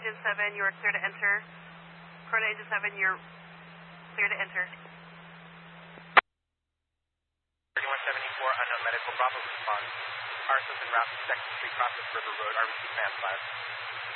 Agent 7, you are clear to enter. Corona Agent 7, you're clear to enter. 3174, unknown medical, Bravo response. Car system route to 2nd Street, Crossing River Road, RBC Command 5.